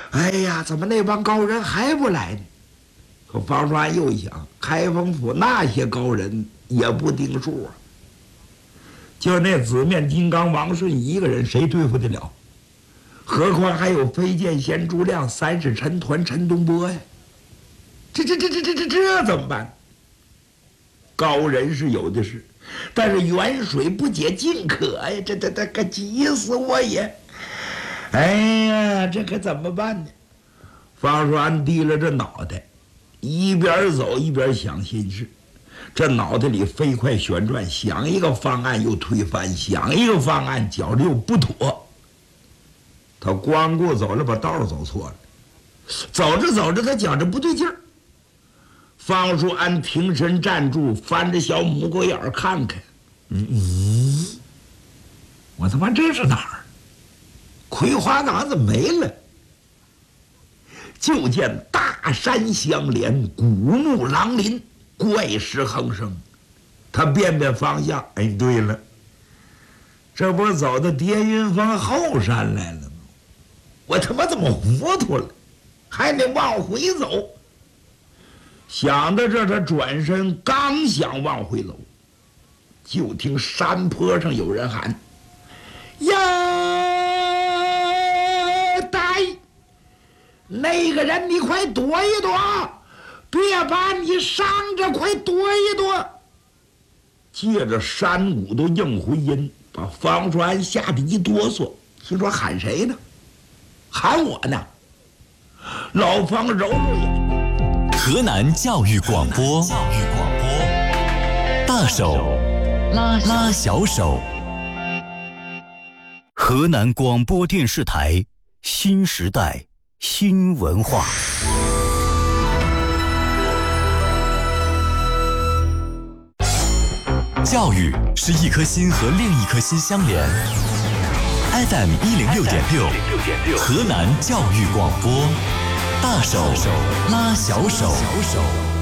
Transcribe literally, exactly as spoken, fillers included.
哎呀，怎么那帮高人还不来呢？可方川又一想，开封府那些高人也不定数啊。就那紫面金刚王顺一个人，谁对付得了？何况还有飞剑仙朱亮、三世陈抟陈东波呀！这这这这这这这怎么办？高人是有的是，但是远水不解近渴呀！这这这可急死我也！哎呀，这可怎么办呢？方川低了这脑袋，一边走一边想心事。这脑袋里飞快旋转，想一个方案又推翻，想一个方案觉着又不妥。他光顾走了，把道走错了。走着走着，他觉着不对劲儿。方叔安停身站住，翻着小母狗眼看看，嗯咦，我他妈这是哪儿？葵花岗子没了。就见大山相连，古木狼林，怪石横生。他变变方向，哎，对了，这不是走到叠云峰后山来了吗？我他妈怎么糊涂了？还得往回走。想到这，他转身刚想往回走，就听山坡上有人喊：“呀，大爷！那个人你快躲一躲，别把你伤着，快躲一躲！”借着山谷都应回音，把方川吓得一哆嗦，心说喊谁呢？喊我呢！老方揉揉眼。 河南教育广播，教育广播，大手拉拉小手。河南广播电视台新时代新文化。教育是一颗心和另一颗心相连。F M 一零六点六，河南教育广播，大手拉小手。